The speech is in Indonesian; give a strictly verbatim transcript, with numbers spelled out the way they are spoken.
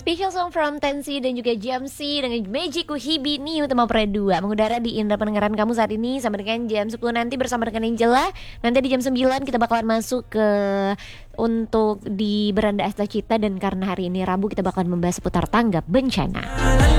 Official song from Tensi dan juga Jamsi dengan Magic Hibi Niu Tema Pre dua mengudara di indera pendengaran kamu saat ini sampai dengan jam sepuluh nanti bersama dengan Angela. Nanti di jam sembilan kita bakalan masuk ke untuk di Beranda Asta Cita, dan karena hari ini Rabu kita bakalan membahas seputar tanggap bencana.